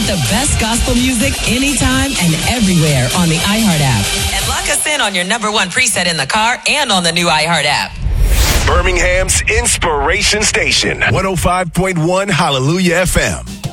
Get the best gospel music anytime and everywhere on the iHeart app. And lock us in on your number one preset in the car and on the new iHeart app. Birmingham's Inspiration Station, 105.1 Hallelujah FM.